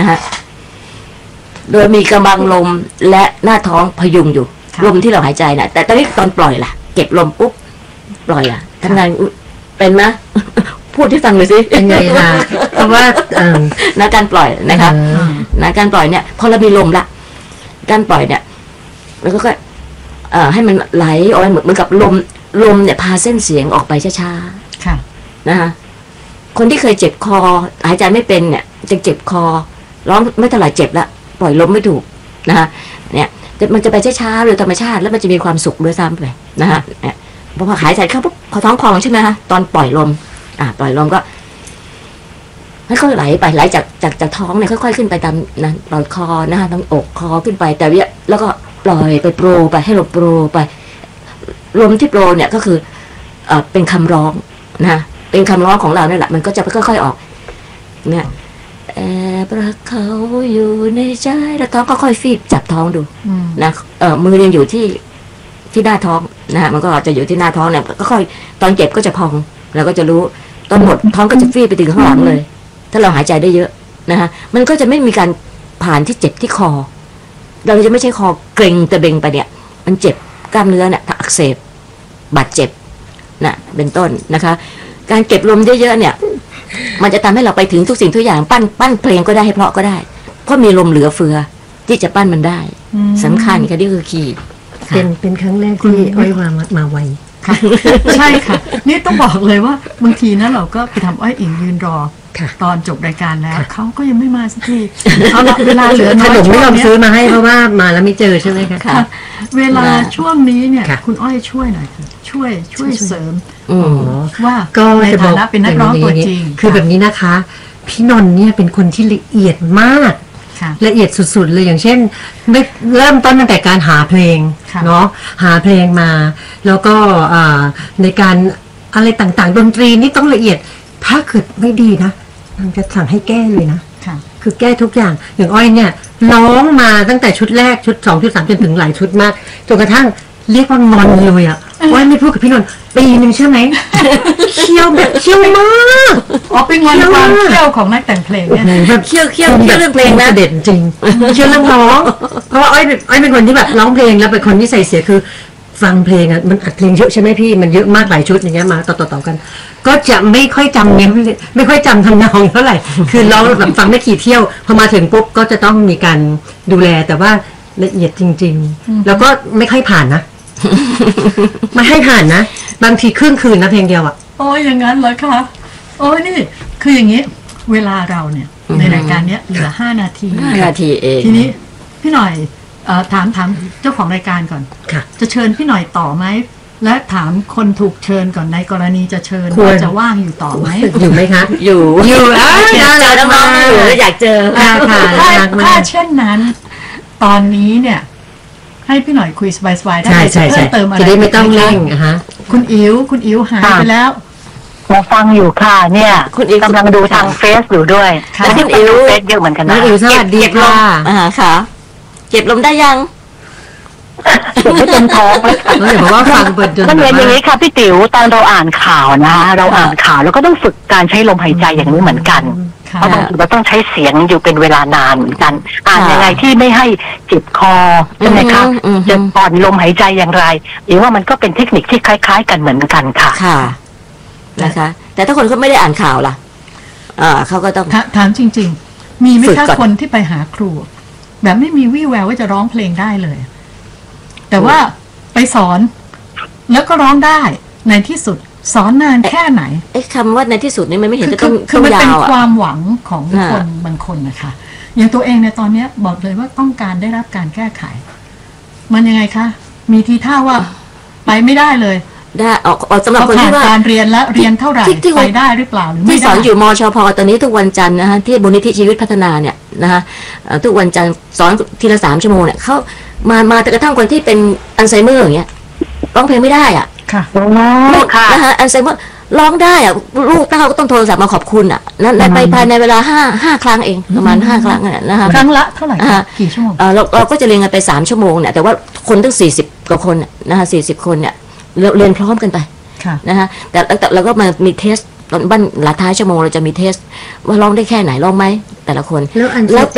ฮะโดยมีกำบังลมและหน้าท้องพยุงอยู่ลมที่เราหายใจนะแต่ตอนนี้ตอนปล่อยล่ะเก็บลมปุ๊บปล่อยล่ะทำงานเป็นไหมพูดที่ฟังเลยสิเป็นไงล่ะเพราะว่านะการปล่อยนะคะนะการปล่อยเนี่ยพอเรามีลมละการปล่อยเนี่ยแล้วก็ให้มันไหลออกไปเหมือนกับลมเนี่ยพาเส้นเสียงออกไปช้าๆค่ะนะคะคนที่เคยเจ็บคอหายใจไม่เป็นเนี่ยจะเจ็บคอร้องไม่เท่าไหร่เจ็บละปล่อยลมไม่ถูกนะคะเนี่ยมันจะไปช้าๆโดยธรรมชาติแล้วมันจะมีความสุขด้วยซ้ำไปนะคะเนี่ยพอหายใจเข้าปุ๊บพอท้องพองใช่ไหมคะตอนปล่อยลมปล่อยลมก็ค่อยๆไหลไปไหลจากท้องเนี่ยค่อยๆขึ้นไปตามนั้นปล่อยคอนะคะตรงอกคอขึ้นไปแต่แล้วก็ปล่อยไปโปรไปให้ลมโปรไปลมที่โปรเนี่ยก็คือเป็นคำร้องนะเป็นคำร้องของเราเนี่ยแหละมันก็จะค่อยๆออกเนี่ยแอบรักเขาอยู่ในใจแล้วท้องก็ค่อยฟีบจับท้องดูนะมือยังอยู่ที่หน้าท้องนะฮะมันก็จะอยู่ที่หน้าท้องเนี่ยก็ค่อยตอนเจ็บก็จะพองเราก็จะรู้ตอนหมดท้องก็จะฟีบไปถึงข้างหลังเลยถ้าเราหายใจได้เยอะนะฮะมันก็จะไม่มีการผ่านที่เจ็บที่คอเราจะไม่ใช่คอเกร็งตะเบงไปเนี่ยมันเจ็บกล้ามเนื้อเนี่ยอักเสบบาดเจ็บนะเป็นต้นนะคะการเก็บลมเยอะๆเนี่ยมันจะทำให้เราไปถึงทุกสิ่งทุกอย่างปั้นเพลงก็ได้ให้เพราะก็ได้เพราะมีลมเหลือเฟือที่จะปั้นมันได้สำคัญค่ะนี่คือคีย์เป็นครั้งแรกที่อ้อยมาไวค่ะใช่ค่ะนี่ต้องบอกเลยว่าบางทีนะเราก็ไปทำอ้อยอิงยืนรอตอนจบรายการแล้วเขาก็ยังไม่มาสักทีเอาละเวลาเหลือน้อยขนมไม่ยอมซื้อมาให้เพราะว่ามาแล้วไม่เจอใช่ไหมคะเวลาช่วงนี้เนี่ยคุณอ้อยช่วยหน่อยช่วยเสริมว่าในฐานะเป็นนักร้องตัวจริงคือแบบนี้นะคะพี่นนท์เนี่ยเป็นคนที่ละเอียดมากละเอียดสุดๆเลยอย่างเช่นเริ่มต้นตั้งแต่การหาเพลงเนาะหาเพลงมาแล้วก็ในการอะไรต่างๆดนตรีนี่ต้องละเอียดถ้าเกิดไม่ดีนะมันจะสั่งให้แก้เลยนะคือแก้ทุกอย่างอย่างอ้อยเนี่ยร้องมาตั้งแต่ชุดแรกชุด2ชุด3จนถึงหลายชุดมากจนกระทั่งเรียกว่างอนเลยอ่ะอ้อยไม่พูดกับพี่นนท์ปีนึงใช่ไหมเคี่ยวแบบเคี่ยวมากเป็นงานความเคี่ยวของนักแต่งเพลงเนี่ยแบบเคี่ยวเรื่องเพลงนะเด็ดจริงเคี่ยวเรื่องร้องเพราะว่าอ้อยเป็นคนที่แบบร้องเพลงแล้วเป็นคนที่ใส่เสียคือฟังเพลงอ่ะมันอัดเพลงเยอะใช่ไหมพี่มันเยอะมากหลายชุดอย่างเงี้ยมาต่อกันก็จะไม่ค่อยจำเนื้อไม่ค่อยจำทำนองเท่าไหร่คือร้องแบบฟังไม่กี่เที่ยวพอมาถึงปุ๊บก็จะต้องมีการดูแลแต่ว่าละเอียดจริงๆแล้วก็ไม่ค่อยผ่านนะไม่ให้ผ่านนะบางทีครึ่งคืนนะเพลงเดียวอ่ะโอ้ยอย่างนั้นเหรอคะโอ้ยนี่คืออย่างนี้เวลาเราเนี่ยในรายการเนี้ยเหลือ5 นาทีเองทีนี้พี่หน่อยถามเจ้าของรายการก่อนจะเชิญพี่หน่อยต่อไหมและถามคนถูกเชิญก่อนในกรณีจะเชิญว่าจะว่างอยู่ต่อไหมอยู่ไหมคะอยู่อยากเจอน้องๆอยู่อยากเจอค่ะถ้าเช่นนั้นตอนนี้เนี่ยให้พี่หน่อยคุยสบายๆได้เพิ่มเติมอะไรจะได้ไม่ต้องเร่งคุณอิ๋วหายไปแล้วมาฟังอยู่ค่ะเนี่ยคุณอิ๋วกำลังดูทางเฟซอยู่ด้วยแล้วคุณอิ๋วเฟซเยอะเหมือนกันนะอิ๋วสวัสดีค่ะค่ะเก็บลมได้ยังเก็บไม่เต็มท้องเลยค่ะเพราะว่าฟังเปิดจนมันเป็นอย่างนี้ค่ะพี่ติ๋วตอนเราอ่านข่าวนะคะเราอ่านข่าวแล้วก็ต้องฝึกการใช้ลมหายใจอย่างนี้เหมือนกันเพราะบางทีเราต้องใช้เสียงอยู่เป็นเวลานานเหมือนกันอ่านยังไงที่ไม่ให้เจ็บคอใช่ไหมคะจะผ่อนลมหายใจอย่างไรหรือว่ามันก็เป็นเทคนิคที่คล้ายๆกันเหมือนกันค่ะค่ะนะคะแต่ถ้าคนเขาไม่ได้อ่านข่าวล่ะเขาก็ต้องถามจริงๆมีไหมคะคนที่ไปหาครูแบบไม่มีวี่แววว่าจะร้องเพลงได้เลยแต่ว่าไปสอนแล้วก็ร้องได้ในที่สุดสอนนานแค่ไหนคำว่าในที่สุดนี่มันไม่เห็นจะต้องคือมันเป็นความหวังของคนบางคนนะคะอย่างตัวเองในตอนนี้บอกเลยว่าต้องการได้รับการแก้ไขมันยังไงคะมีทีท่าว่าไปไม่ได้เลยได้สำหรับคนที่ว่าการเรียนและเรียนเท่าไหร่ไปได้หรือเปล่าหรือไม่ที่สอนอยู่มชพ.ตอนนี้ทุกวันจันทร์นะคะที่มูลนิธิชีวิตพัฒนาเนี่ยนะคะทุกวันจันทร์สอนทีละ3 ชั่วโมงเนี่ยเขามาแต่กระทั่งคนที่เป็นอัลไซเมอร์อย่างเงี้ยร้องเพลงไม่ได้อ่ะค่ะนะคะอัลไซเมอร์ร้องได้อ่ะลูกเต้าก็ต้องโทรศัพท์มาขอบคุณอ่ะนั่นไปภายในเวลา5 ครั้งเองประมาณ5 ครั้งนะคะครั้งละเท่าไหร่กี่ชั่วโมงเราก็จะเรียนกันไป3 ชั่วโมงเนี่ยแต่ว่าคนตั้ง40 กว่าคนนะคะ40 คนเนี่ยเรียนพร้อมกันไปนะคะแต่เราก็มามีเทสตอนบ้านหลังท้ายชั่วโมงเราจะมีเทสว่าร้องได้แค่ไหนร้องไหมแต่ละคนแล้ว